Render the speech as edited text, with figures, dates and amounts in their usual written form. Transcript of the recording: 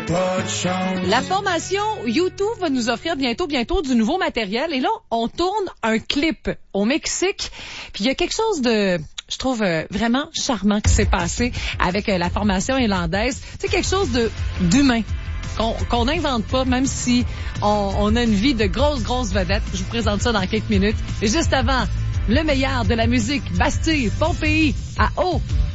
La formation YouTube va nous offrir bientôt du nouveau matériel. Et là, on tourne un clip au Mexique. Puis il y a quelque chose de, je trouve, vraiment charmant qui s'est passé avec la formation irlandaise. C'est quelque chose d'humain. Qu'on n'invente pas, même si on a une vie de grosses vedettes. Je vous présente ça dans quelques minutes. Et juste avant, le meilleur de la musique, Bastille, Pompéi, à eau.